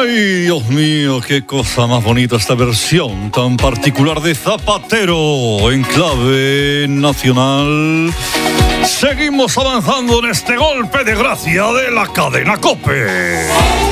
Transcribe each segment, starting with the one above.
Ay, Dios mío, qué cosa más bonita esta versión tan particular de Zapatero en clave nacional. Seguimos avanzando en este golpe de gracia de la cadena COPE.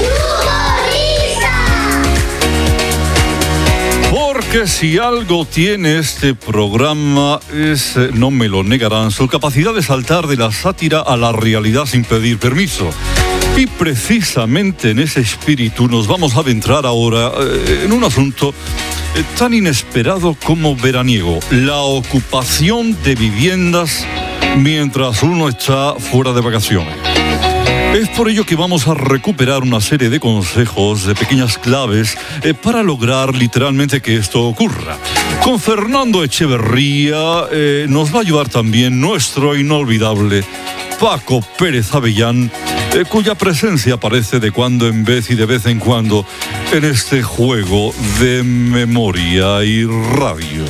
Porque si algo tiene este programa es, no me lo negarán, su capacidad de saltar de la sátira a la realidad sin pedir permiso. Y precisamente en ese espíritu nos vamos a adentrar ahora en un asunto tan inesperado como veraniego: la ocupación de viviendas mientras uno está fuera de vacaciones. Es por ello que vamos a recuperar una serie de consejos, de pequeñas claves, para lograr literalmente que esto ocurra. Con Fernando Echeverría nos va a ayudar también nuestro inolvidable Paco Pérez Avellán, cuya presencia aparece de cuando en vez y de vez en cuando en este juego de memoria y radio.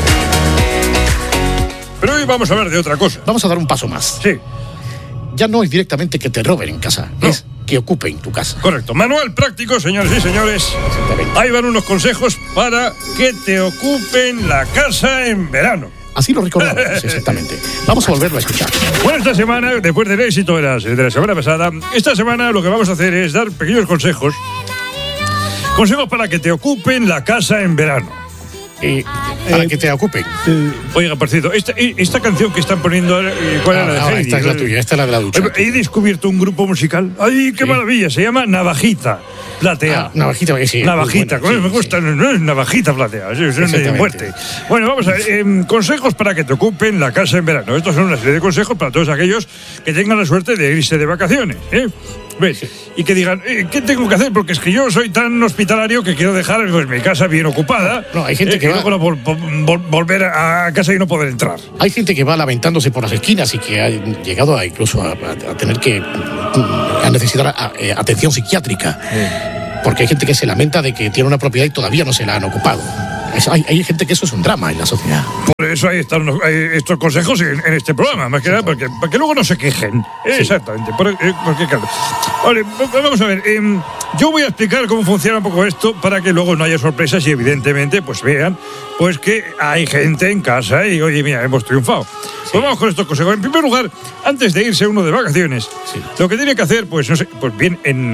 Pero hoy vamos a hablar de otra cosa. Vamos a dar un paso más. Sí. Ya no es directamente que te roben en casa, no. Es que ocupen tu casa. Correcto. Manual práctico, señores y señores. Ahí van unos consejos para que te ocupen la casa en verano. Así lo recordamos, exactamente. Vamos a volverlo a escuchar. Bueno, esta semana, después del éxito de la semana pasada, esta semana lo que vamos a hacer es dar pequeños consejos. Consejos para que te ocupen la casa en verano. Para que te ocupen. Oiga, por cierto, esta canción que están poniendo ahora, ¿cuál era la de Heidi? Esta es la tuya, esta es la de la ducha. He descubierto un grupo musical. ¡Ay, qué maravilla! Se llama Navajita Platea. Navajita, sí. Navajita, Bueno, me gusta, no es Navajita Platea, es de muerte. Bueno, vamos a ver, consejos para que te ocupen la casa en verano. Estos son una serie de consejos para todos aquellos que tengan la suerte de irse de vacaciones, ¿Ves? Sí. Y que digan, ¿qué tengo que hacer? Porque es que yo soy tan hospitalario que quiero dejar pues, mi casa bien ocupada. No, hay gente que va... luego volver a casa y no poder entrar. Hay gente que va lamentándose por las esquinas y que ha llegado incluso a tener que necesitar atención psiquiátrica. Porque hay gente que se lamenta de que tiene una propiedad y todavía no se la han ocupado. Hay gente que eso es un drama en la sociedad. Por eso ahí están estos consejos en este programa, más que nada, para que luego no se quejen. Sí. Exactamente. Porque, claro. Vale, vamos a ver. Yo voy a explicar cómo funciona un poco esto para que luego no haya sorpresas y evidentemente pues vean pues que hay gente en casa y oye, mira, hemos triunfado. Sí. Pues vamos con estos consejos. En primer lugar, antes de irse uno de vacaciones, lo que tiene que hacer, pues no sé, pues bien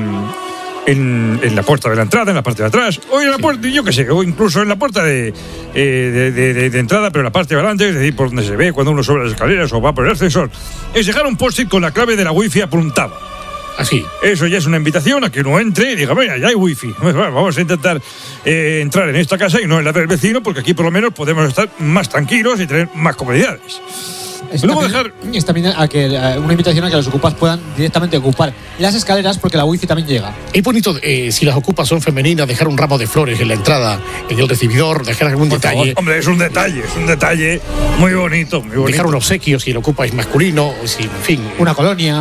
en la puerta de la entrada, en la parte de atrás, o en la puerta, yo qué sé, o incluso en la puerta de entrada, pero en la parte de adelante, es decir, por donde se ve cuando uno sube las escaleras o va por el ascensor, es dejar un post-it con la clave de la wifi apuntada. Así. Eso ya es una invitación a que uno entre y diga, mira, ya hay wifi. Bueno, vamos a intentar entrar en esta casa y no en la del vecino, porque aquí por lo menos podemos estar más tranquilos y tener más comodidades. Es también una invitación a que los ocupas puedan directamente ocupar las escaleras porque la wifi también llega. Es bonito, si las ocupas son femeninas, dejar un ramo de flores en la entrada, en el recibidor, dejar algún detalle. Favor, hombre, es un detalle muy bonito, muy bonito. Dejar un obsequio si lo ocupa es masculino, si, en fin. Una colonia,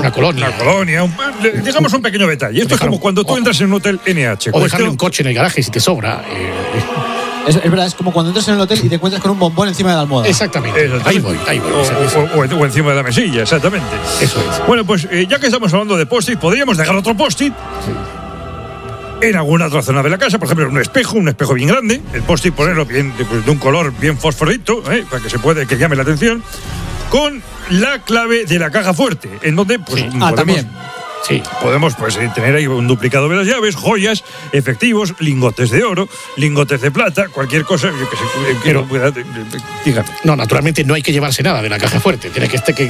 digamos un pequeño detalle. Esto es como cuando tú entras en un hotel NH. O dejarle un coche en el garaje si te sobra. Es verdad, es como cuando entras en el hotel y te encuentras con un bombón encima de la almohada. Exactamente. Ahí voy. O encima de la mesilla, exactamente. Eso es. Bueno, pues ya que estamos hablando de post-it, podríamos dejar otro post-it en alguna otra zona de la casa, por ejemplo, un espejo bien grande, el post-it ponerlo bien de un color bien fosforito, para que llame la atención, con la clave de la caja fuerte, en donde pues también. Sí, podemos pues tener ahí un duplicado de las llaves, joyas, efectivos, lingotes de oro, lingotes de plata, cualquier cosa. Yo que sé, dígame. No, naturalmente no hay que llevarse nada de la caja fuerte. Tiene que estar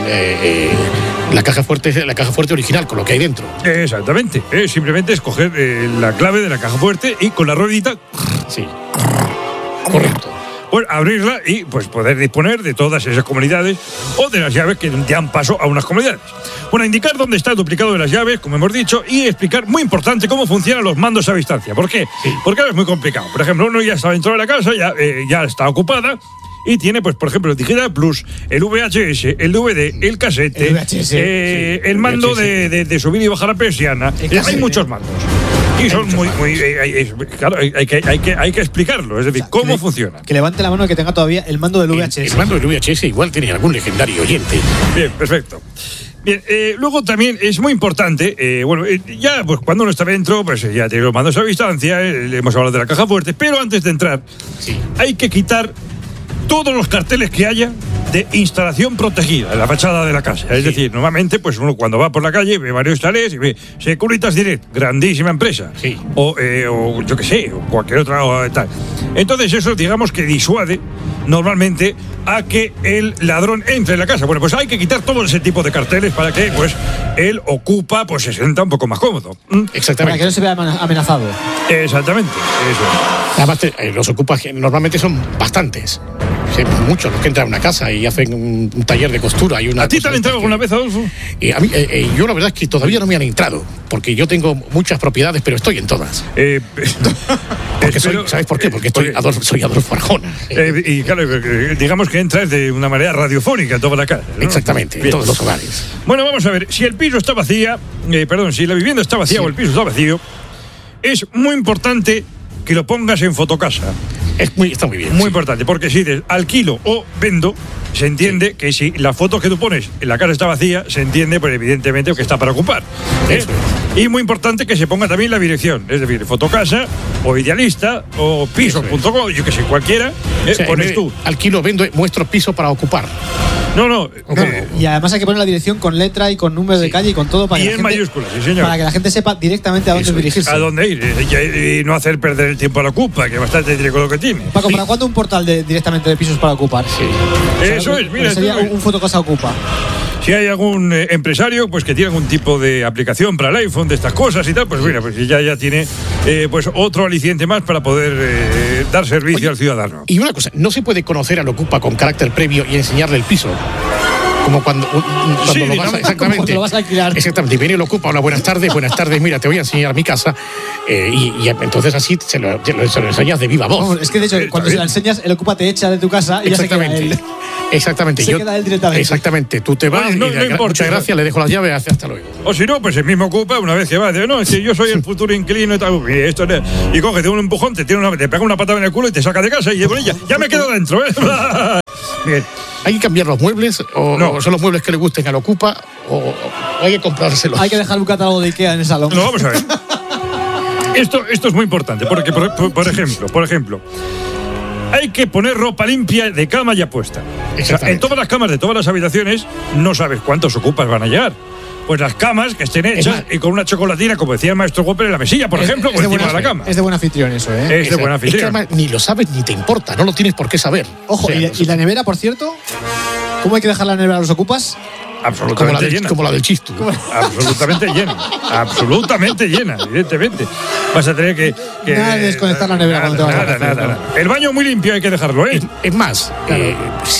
la caja fuerte original con lo que hay dentro. Exactamente. Simplemente escoger la clave de la caja fuerte y con la ruedita. Sí. Correcto. Pues abrirla y pues poder disponer de todas esas comodidades o de las llaves que dan paso a unas comodidades. Bueno, indicar dónde está el duplicado de las llaves, como hemos dicho, y explicar, muy importante, cómo funcionan los mandos a distancia. ¿Por qué? Sí. Porque ahora es muy complicado. Por ejemplo, uno ya está dentro de la casa, ya está ocupada, y tiene, pues, por ejemplo, el Digital Plus, el VHS, el DVD, el casete, el mando de subir y bajar la persiana. Hay muchos mandos. Y son muy claro, hay que explicarlo, es decir, cómo funciona. Que levante la mano el que tenga todavía el mando del VHS. El mando del VHS igual tiene algún legendario oyente. Bien, perfecto. Bien, luego también es muy importante, ya pues cuando uno está dentro, pues ya tiene los mandos a distancia, le hemos hablado de la caja fuerte, pero antes de entrar, hay que quitar todos los carteles que haya de instalación protegida en la fachada de la casa. Es decir, normalmente, pues uno cuando va por la calle ve varios chalés y ve Securitas Direct, grandísima empresa. Sí. O yo qué sé, o cualquier otra tal. Entonces eso, digamos que disuade normalmente a que el ladrón entre en la casa. Bueno, pues hay que quitar todo ese tipo de carteles para que, pues, el ocupa, pues se sienta un poco más cómodo. Exactamente. Para que no se vea amenazado. Exactamente, eso. Además, los ocupas normalmente son bastantes. Sí, muchos los que entran a una casa y hacen un taller de costura. Y una ¿A ti te han entrado alguna vez, Adolfo? A mí, yo la verdad es que todavía no me han entrado, porque yo tengo muchas propiedades, pero estoy en todas. Porque ¿sabes por qué? Porque soy Adolfo Arjona. Y claro, digamos que entras de una manera radiofónica en toda la casa, ¿no? Exactamente, en todos los hogares. Bueno, vamos a ver, si el piso está vacía, si la vivienda está vacía o el piso está vacío, es muy importante que lo pongas en Fotocasa. Está muy bien. Muy importante, porque si dices alquilo o vendo, se entiende que si las fotos que tú pones en la casa está vacía, se entiende, pues evidentemente, que está para ocupar. Eso es. Y muy importante que se ponga también la dirección, es decir, Fotocasa o Idealista o Pisos.com, yo que sé, cualquiera, pones tú. Alquilo, vendo, muestro piso para ocupar. No. Y además hay que poner la dirección con letra y con número de calle y con todo para que en mayúsculas, sí, señor. Para que la gente sepa directamente a dónde dirigirse. A dónde ir y no hacer perder el tiempo a la ocupa, que bastante tiene con lo que tiene. Paco, ¿para cuándo un portal directamente de pisos para ocupar? Sí. Eso es, mira. Sería un Fotocasa Ocupa. Si hay algún empresario pues que tiene algún tipo de aplicación para el iPhone de estas cosas y tal, pues mira, pues ya tiene pues otro aliciente más para poder dar servicio al ciudadano. Y una cosa, no se puede conocer al ocupa con carácter previo y enseñarle el piso. Como cuando lo vas a, exactamente. Cuando lo vas a alquilar. Exactamente. Y viene el ocupa, hola, buenas tardes, mira, te voy a enseñar mi casa. Y entonces así se lo enseñas de viva voz. Vamos, es que de hecho, cuando se la enseñas, el ocupa te echa de tu casa y ya se queda él. Exactamente. Se queda él directamente. Exactamente. Tú te vas muchas gracias, le dejo las llaves, hasta luego. O si no, pues el mismo ocupa, una vez que va, no, es que yo soy el futuro inquilino y tal, y coge, de un empujón, te pega una patada en el culo y te saca de casa y ya me quedo dentro, ¿eh? Bien. ¿Hay que cambiar los muebles o son los muebles que le gusten al ocupa o hay que comprárselos? Hay que dejar un catálogo de Ikea en el salón. No, vamos a ver. Esto es muy importante porque, por ejemplo, hay que poner ropa limpia de cama ya puesta. O sea, en todas las camas de todas las habitaciones no sabes cuántos ocupas van a llegar. Pues las camas que estén hechas y con una chocolatina, como decía el maestro Whopper, en la mesilla, por ejemplo, por encima de la cama. Es de buen anfitrión eso, ¿eh? Es de buen anfitrión. Es que además ni lo sabes ni te importa, no lo tienes por qué saber. Ojo, o sea, ¿y la nevera, por cierto? ¿Cómo hay que dejar la nevera a los ocupas? Absolutamente llena. Como la del Chistu. Absolutamente llena, evidentemente. Vas a tener que nada de desconectar la nevera cuando te vas a hacer. Nada. El baño muy limpio hay que dejarlo, ¿eh? Es más, claro.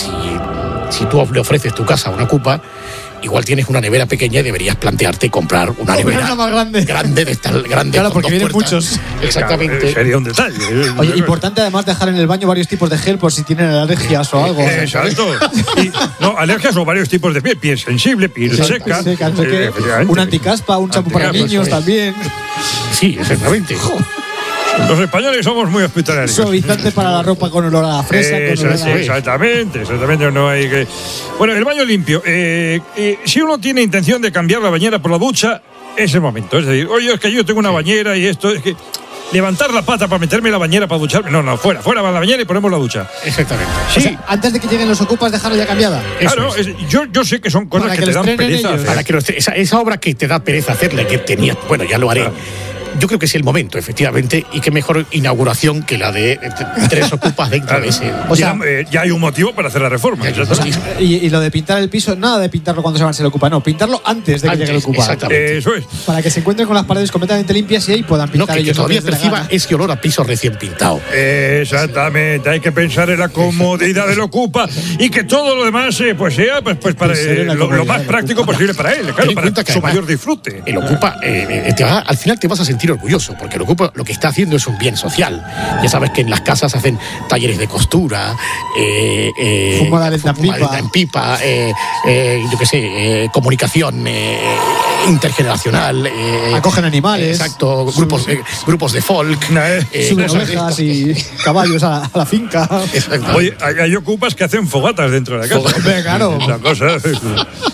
Si tú le ofreces tu casa a una ocupa, igual tienes una nevera pequeña y deberías plantearte comprar una nevera más grande de estar grande. Claro, porque vienen muchos. Exactamente. Sería un detalle. Oye, importante además dejar en el baño varios tipos de gel por si tienen alergias o algo. Exacto. Alergias o varios tipos de piel sensible, piel seca. Un anticaspa, un champú para niños también. Sí, exactamente. Los españoles somos muy hospitalarios. Suavizante para la ropa con olor a la fresa. Exactamente. No hay que. Bueno, el baño limpio. Si uno tiene intención de cambiar la bañera por la ducha, es el momento. Es decir, oye, es que yo tengo una bañera y esto es que. Levantar la pata para meterme en la bañera para ducharme. No, fuera va la bañera y ponemos la ducha. Exactamente. Sí. O sea, antes de que lleguen los ocupas, dejarla ya cambiada. Claro, yo sé que son cosas que te dan pereza hacer. Para que esa obra que te da pereza hacerla, que tenías, bueno, ya lo haré. Yo creo que es el momento, efectivamente, y qué mejor inauguración que la de 3 ocupas dentro de ese. O sea, ya hay un motivo para hacer la reforma. Y lo de pintar el piso, nada de pintarlo cuando se le ocupa, no, pintarlo antes de que llegue el ocupa. Exactamente. Eso es. Para que se encuentren con las paredes completamente limpias y ahí puedan pintar. Que todavía perciba ese olor a piso recién pintado. Exactamente, hay que pensar en la comodidad del ocupa y que todo lo demás sea para lo más práctico posible para él, claro, para su mayor disfrute. El ocupa, al final te vas a sentir orgulloso, porque el ocupa lo que está haciendo es un bien social. Ya sabes que en las casas hacen talleres de costura, fumada en pipa, yo qué sé, comunicación intergeneracional, acogen animales, exacto, grupos de folk, suben ovejas y caballos a la finca. Oye, hay ocupas que hacen fogatas dentro de la casa. Claro. La cosa.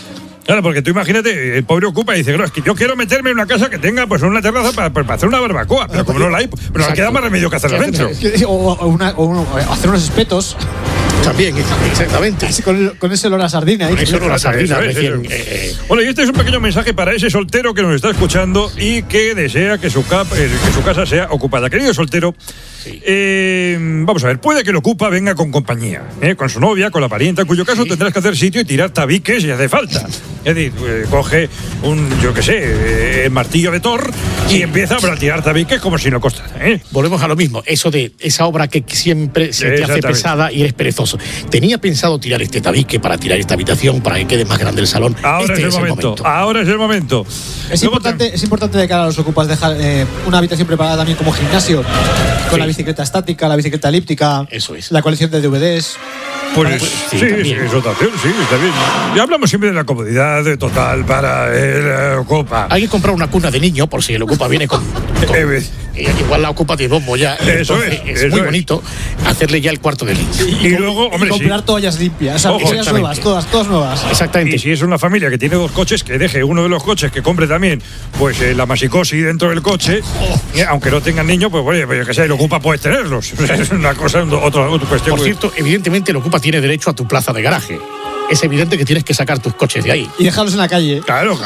Claro, porque tú imagínate, el pobre ocupa y dice, claro, es que yo quiero meterme en una casa que tenga pues una terraza para hacer una barbacoa, pero como no la hay, pero queda más remedio que hacerla dentro. O hacer unos espetos. También, exactamente. Así con ese olor a sardina. Con ese olor a sardina recién. Bueno, y este es un pequeño mensaje para ese soltero que nos está escuchando y que desea que su casa sea ocupada. Querido soltero, vamos a ver, puede que el ocupa venga con compañía, con su novia, con la parienta, en cuyo caso tendrás que hacer sitio y tirar tabiques si hace falta. Es decir, coge el martillo de Thor y empieza a tirar tabiques como si no costara. Volvemos a lo mismo, eso de esa obra que siempre se te hace pesada y eres perezoso. Tenía pensado tirar este tabique para tirar esta habitación, para que quede más grande el salón. Ahora es el momento. Ahora es el momento. Es importante de cara a los ocupas dejar una habitación preparada también como gimnasio, con la bicicleta estática, la bicicleta elíptica, eso es, la colección de DVDs. Pues sí, eso también, está bien. Y hablamos siempre de la comodidad total para el ocupa. Hay que comprar una cuna de niño por si el ocupa viene con igual la ocupa de bombo ya. Es muy bonito hacerle ya el cuarto de niño. Y luego, hombre, comprar toallas limpias, toallas nuevas, todas nuevas. Exactamente. Y si es una familia que tiene 2 coches, que deje uno de los coches, que compre también pues la masicosi dentro del coche, aunque no tengan niños, pues oye, que sea, el ocupa puedes tenerlos. Es una cosa, otra cuestión. Por cierto, evidentemente el ocupa tiene derecho a tu plaza de garaje. Es evidente que tienes que sacar tus coches de ahí. Y dejarlos en la calle. Claro.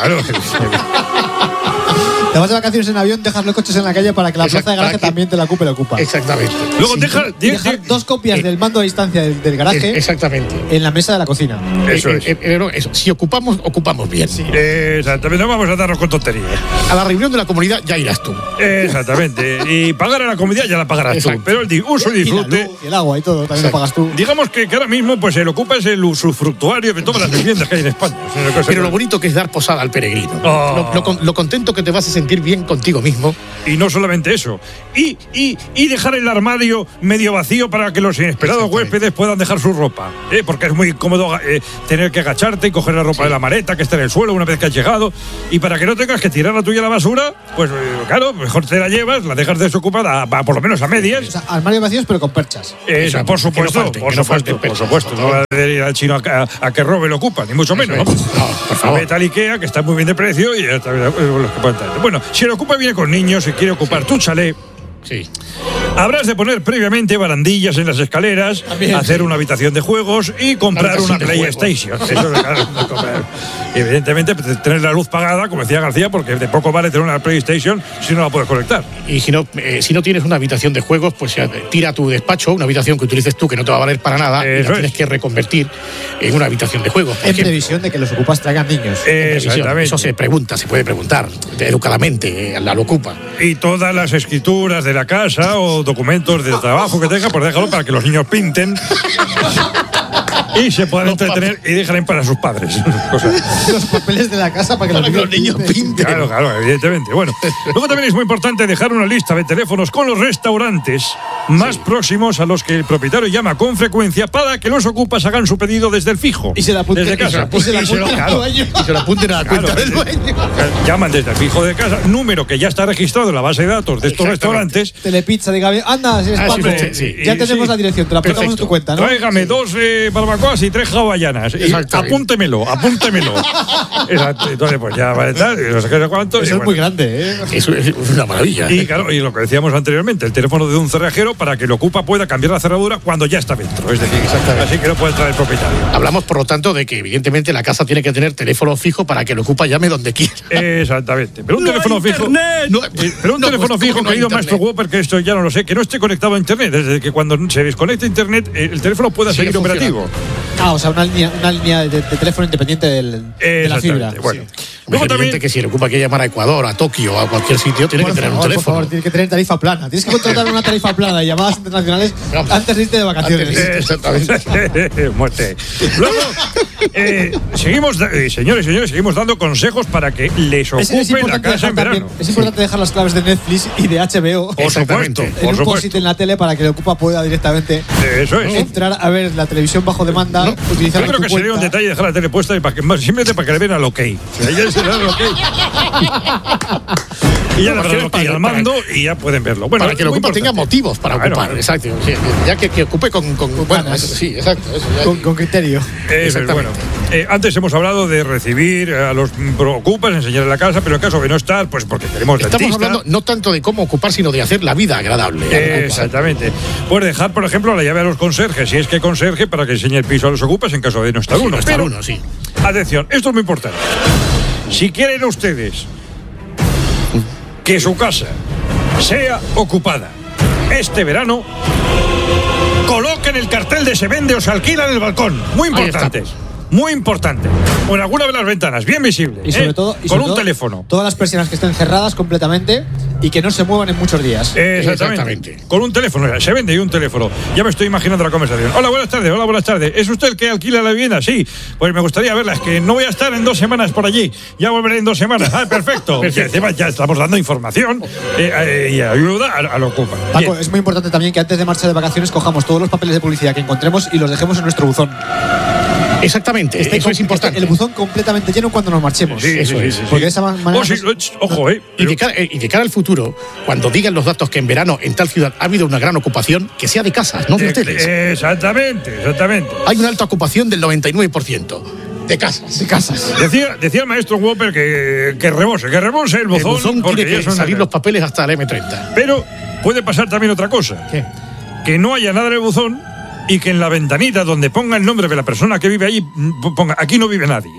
Te vas de vacaciones en avión, dejas los coches en la calle para que la plaza de garaje también te la ocupe el ocupa. Exactamente. Luego dejar 2 copias del mando a distancia del garaje. Exactamente. En la mesa de la cocina. Eso es. Si ocupamos bien. Sí. Exactamente, no vamos a darnos con tonterías. A la reunión de la comunidad ya irás tú. Exactamente. Y pagar a la comunidad ya la pagarás tú. Pero el uso y disfrute. Y el agua y todo también lo pagas tú. Digamos que ahora mismo pues el ocupa es el usufructuario de todas las viviendas que hay en España. Pero lo bonito que es dar posada al peregrino. Lo contento que te vas a sentir bien contigo mismo. Y no solamente eso. Y dejar el armario medio vacío para que los inesperados huéspedes puedan dejar su ropa. Porque es muy cómodo tener que agacharte y coger la ropa de la maleta que está en el suelo una vez que has llegado. Y para que no tengas que tirar la tuya a la basura, pues claro, mejor te la llevas, la dejas desocupada por lo menos a medias. O sea, armarios vacíos pero con perchas. Por supuesto. No va a ir al chino a que robe el ocupa, ni mucho menos. No, por favor. Vete al Ikea, que está muy bien de precio, y ya está, los que pueden traer. Bueno, si el ocupa viene con niños y quiere ocupar tu chalet, habrás de poner previamente barandillas en las escaleras, hacer una habitación de juegos y comprar una PlayStation. Eso evidentemente, tener la luz pagada, como decía García, porque de poco vale tener una PlayStation si no la puedes conectar. Y si no tienes una habitación de juegos, pues tira a tu despacho, una habitación que utilices tú que no te va a valer para nada, y la tienes que reconvertir en una habitación de juegos. En previsión de que los ocupas traigan niños. Exactamente. Eso se puede preguntar educadamente, la lo ocupa. Y todas las escrituras de la casa o documentos de trabajo que tenga, pues déjalo para que los niños pinten y se puedan entretener y dejen para sus padres. Los papeles de la casa para que los niños pinten. Claro, evidentemente. Bueno, luego también es muy importante dejar una lista de teléfonos con los restaurantes más próximos a los que el propietario llama con frecuencia para que los ocupas hagan su pedido desde el fijo. Y se la apunten desde casa. Y se la apunten a la cuenta del dueño. Llaman desde el fijo de casa, número que ya está registrado en la base de datos de estos restaurantes. Telepizza, diga, anda, si es Paco. Ya tenemos la dirección, te la apuntamos en tu cuenta, ¿no? Tráigame 2 barbacoas y 3 hawaianas. Apúntemelo. Exacto. Entonces, pues ya va a estar, no sé qué cuánto. Eso es muy grande, Eso es una maravilla. Y claro, y lo que decíamos anteriormente, el teléfono de un cerrajero para que el ocupa pueda cambiar la cerradura cuando ya está dentro. Es decir, así que no puede entrar el propietario. Hablamos, por lo tanto, de que evidentemente la casa tiene que tener teléfono fijo para que el ocupa llame donde quiera. Exactamente. Pero un teléfono fijo. Pero un teléfono fijo, querido maestro Whopper, que esto ya no lo sé, que no esté conectado a internet. Desde que cuando se desconecta internet, el teléfono pueda seguir operativo. O sea, una línea de teléfono independiente de la fibra. Bueno. Luego también que si el ocupa quiere llamar a Ecuador, a Tokio, a cualquier sitio, tiene que tener un teléfono. Por favor, tiene que tener tarifa plana. Tienes que contratar una tarifa plana de llamadas internacionales antes de irte de vacaciones. Exactamente. Muerte. Luego, seguimos, señores, seguimos dando consejos para que les ocupe la casa en verano. Es importante dejar las claves de Netflix y de HBO. Por supuesto. En un post-it en la tele para que el ocupa pueda directamente entrar a ver la televisión bajo demanda. Yo creo que sería un detalle dejar la tele puesta simplemente para que le vean al OK. O sea, ya se le dan al OK. Y ya le dan al OK al mando y ya pueden verlo. Bueno, para que el ocupa tenga motivos para ocupar. Exacto. Ya que ocupe con bueno, sí, exacto. Con criterio. Exactamente. Bueno. Antes hemos hablado de recibir a los ocupas, enseñar en la casa, pero en caso de no estar, pues porque tenemos Estamos dentista. hablando no tanto de cómo ocupar, sino de hacer la vida agradable. Exactamente. Pues dejar, por ejemplo, la llave a los conserjes, si es que hay conserje, para que enseñe el piso a los ocupas en caso de no estar uno. Pero uno, sí. Atención, esto es muy importante. Si quieren ustedes que su casa sea ocupada este verano, coloquen el cartel de se vende o se alquila en el balcón. Muy importante. Muy importante. O en alguna de las ventanas, bien visible. Y sobre todo, con un teléfono. Todas las persianas que estén cerradas completamente y que no se muevan en muchos días. Exactamente. Con un teléfono, se vende y un teléfono. Ya me estoy imaginando la conversación. Hola, buenas tardes. Hola, buenas tardes. ¿Es usted el que alquila la vivienda? Sí. Pues me gustaría verla. Es que no voy a estar en 2 semanas por allí. Ya volveré en 2 semanas. Ah, perfecto. Ya estamos dando información y ayuda a lo ocupa. Paco, es muy importante también que antes de marcha de vacaciones cojamos todos los papeles de publicidad que encontremos y los dejemos en nuestro buzón. Exactamente, eso es importante. El buzón completamente lleno cuando nos marchemos. Sí. Porque de esa manera... Ojo, Y de cara al futuro, cuando digan los datos que en verano en tal ciudad ha habido una gran ocupación, que sea de casas, no de hoteles. Exactamente. Hay una alta ocupación del 99%. De casas. Decía el maestro Whopper que rebose el buzón. El buzón porque tiene que salir los papeles hasta el M30. Pero puede pasar también otra cosa. ¿Qué? Que no haya nada en el buzón y que en la ventanita donde ponga el nombre de la persona que vive allí, ponga aquí no vive nadie.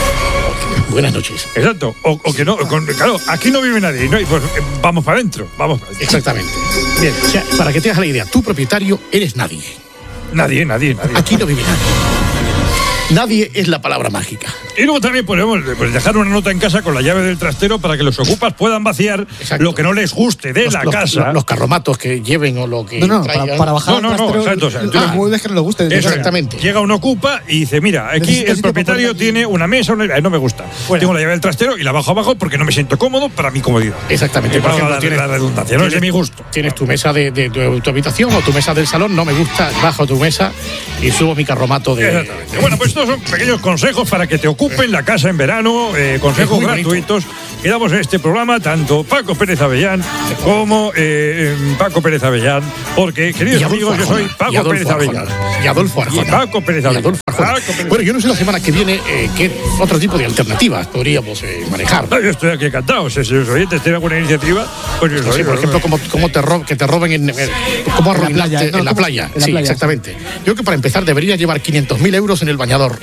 Buenas noches. Exacto. O que no, claro, aquí no vive nadie. ¿No? Y pues vamos para adentro. Exactamente. Bien, o sea, para que te hagas la idea, tu propietario eres nadie. Nadie. Aquí no vive nadie. Nadie es la palabra mágica. Y luego también podemos dejar una nota en casa con la llave del trastero para que los ocupas puedan vaciar lo que no les guste de la casa. Los carromatos que lleven o lo que traigan. Para bajar el trastero los muebles que no les gusten. Exactamente. Llega un ocupa y dice, mira, aquí el propietario tiene una mesa, no me gusta. Bueno. Tengo la llave del trastero y la bajo abajo porque no me siento cómodo para mi comodidad. Exactamente. Por ejemplo, tienes la redundancia, no es de mi gusto. Tienes tu mesa de tu habitación o tu mesa del salón, no me gusta, bajo tu mesa y subo mi carromato de... Exactamente. Bueno, pues estos son pequeños consejos para que te ocupen la casa en verano, consejos gratuitos que damos en este programa, tanto Paco Pérez Avellán como Paco Pérez Avellán, porque, queridos amigos, yo soy Paco Pérez Avellán. Y Adolfo Arjona. Y Paco Pérez Avellán. Bueno, yo no sé la semana que viene qué otro tipo de alternativas podríamos manejar. Yo estoy aquí encantado. Si los oyentes tienen alguna iniciativa, pues yo sí, por ejemplo, que te roben cómo arruinarte en la playa. Sí, exactamente. Yo creo que para empezar deberías llevar 500.000 euros en el bañador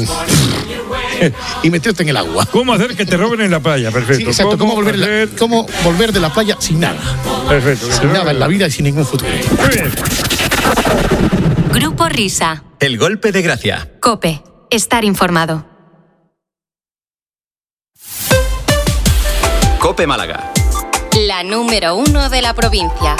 y meterte en el agua. ¿Cómo hacer que te roben en la playa? Perfecto. Sí, exacto. ¿Cómo volver de la playa sin nada? Perfecto. Sin nada en la vida y sin ningún futuro. Muy bien. Grupo Risa. El golpe de gracia. COPE. Estar informado. COPE Málaga. La número 1 de la provincia.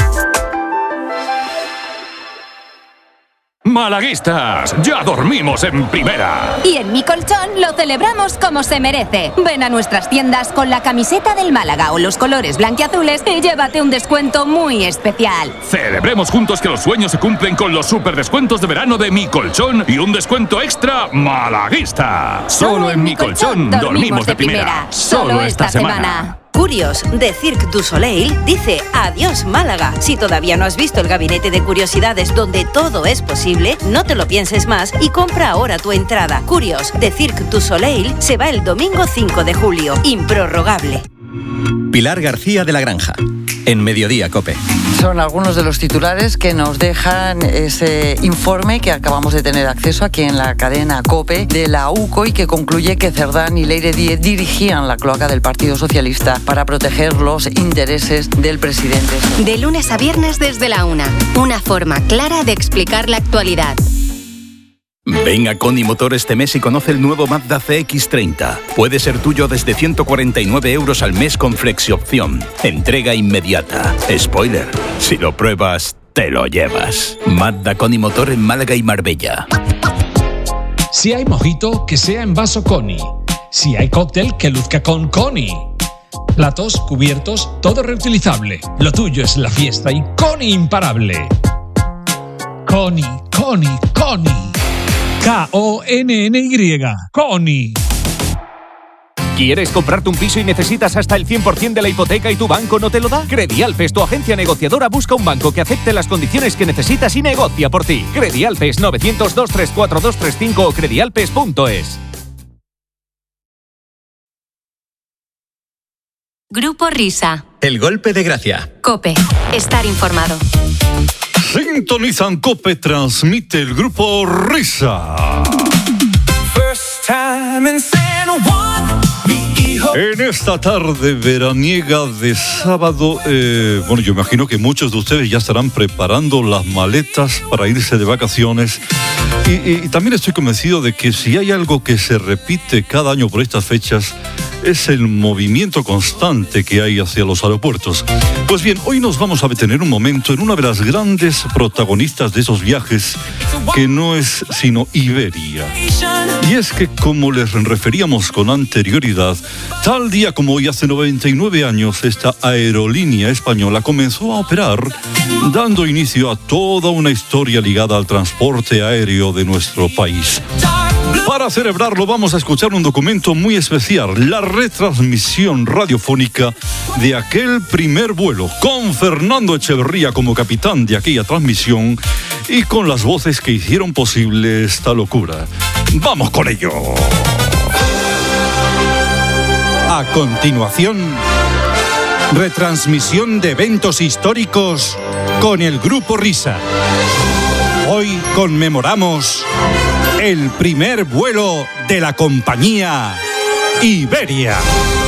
Malaguistas, ya dormimos en primera. Y en Mi Colchón lo celebramos como se merece. Ven a nuestras tiendas con la camiseta del Málaga o los colores blanquiazules y llévate un descuento muy especial. Celebremos juntos que los sueños se cumplen con los super descuentos de verano de Mi Colchón y un descuento extra malaguista. Solo en Mi Colchón dormimos de primera. Solo esta semana. Curios, de Cirque du Soleil, dice adiós Málaga. Si todavía no has visto el gabinete de curiosidades donde todo es posible, no te lo pienses más y compra ahora tu entrada. Curios, de Cirque du Soleil, se va el domingo 5 de julio. Improrrogable. Pilar García de la Granja, en Mediodía COPE. Son algunos de los titulares que nos dejan ese informe que acabamos de tener acceso aquí en la cadena COPE de la UCO y que concluye que Cerdán y Leire Díez dirigían la cloaca del Partido Socialista para proteger los intereses del presidente. De lunes a viernes desde la 1. Una forma clara de explicar la actualidad. Ven a Coni Motor este mes y conoce el nuevo Mazda CX-30. Puede ser tuyo desde 149 euros al mes con flexiopción. Entrega inmediata. Spoiler, si lo pruebas, te lo llevas. Mazda Coni Motor en Málaga y Marbella. Si hay mojito, que sea en vaso Coni. Si hay cóctel, que luzca con Coni. Platos, cubiertos, todo reutilizable. Lo tuyo es la fiesta y Coni imparable. Coni, Coni, Coni. K-O-N-N-Y. Coni. ¿Quieres comprarte un piso y necesitas hasta el 100% de la hipoteca y tu banco no te lo da? Credialpes, tu agencia negociadora, busca un banco que acepte las condiciones que necesitas y negocia por ti. Credialpes 900-234-235 o credialpes.es. Grupo Risa. El golpe de gracia. COPE. Estar informado. Sintonizan COPE, transmite el Grupo Risa. En esta tarde veraniega de sábado, bueno, yo imagino que muchos de ustedes ya estarán preparando las maletas para irse de vacaciones. Y también estoy convencido de que si hay algo que se repite cada año por estas fechas, es el movimiento constante que hay hacia los aeropuertos. Pues bien, hoy nos vamos a detener un momento en una de las grandes protagonistas de esos viajes, que no es sino Iberia. Y es que, como les referíamos con anterioridad, tal día como hoy, hace 99 años, esta aerolínea española comenzó a operar, dando inicio a toda una historia ligada al transporte aéreo de nuestro país. Para celebrarlo vamos a escuchar un documento muy especial, la retransmisión radiofónica de aquel primer vuelo, con Fernando Echeverría como capitán de aquella transmisión y con las voces que hicieron posible esta locura. ¡Vamos con ello! A continuación, retransmisión de eventos históricos con el Grupo Risa. Hoy conmemoramos el primer vuelo de la compañía Iberia.